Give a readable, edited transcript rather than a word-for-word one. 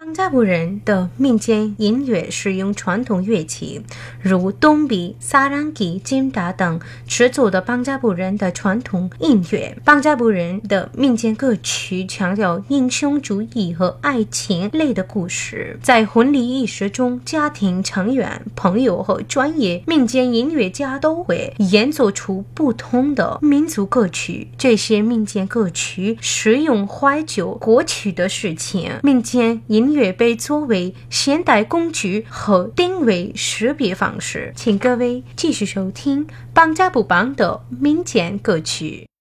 邦加布人的民间音乐使用传统乐器，如冬比、萨朗吉、金达等制作的邦加布人的传统音乐。邦加布人的民间歌曲强调英雄主义和爱情类的故事。在婚礼仪式中，家庭成员、朋友和专业民间音乐家都会演奏出不同的民族歌曲。这些民间歌曲使用怀旧过去的事情，民间音乐被作为现代工具和定位识别方式。请各位继续收听邦加布邦的民间歌曲。